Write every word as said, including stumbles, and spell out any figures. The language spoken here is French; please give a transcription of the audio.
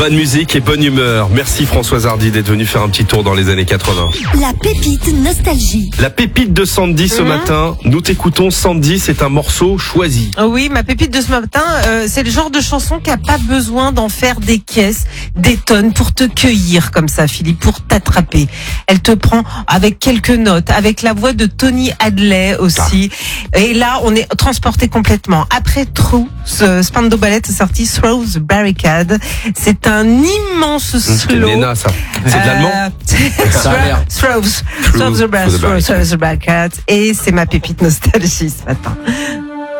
Bonne musique et bonne humeur. Merci Françoise Hardy d'être venue faire un petit tour dans les années quatre-vingts. La pépite nostalgie. La pépite de Sandy ce mmh. matin. Nous t'écoutons Sandy, c'est un morceau choisi. Oui, ma pépite de ce matin, euh, c'est le genre de chanson qui a pas besoin d'en faire des caisses, des tonnes pour te cueillir comme ça, Philippe, pour t'attraper. Elle te prend avec quelques notes, avec la voix de Tony Hadley aussi. Ah. Et là, on est transporté complètement. Après True, ce Spandau Ballet est sorti Through the Barricade. C'est un immense slow. C'est Nena, ça. C'est de l'allemand. Through the Barricade. Et c'est ma pépite nostalgie ce matin.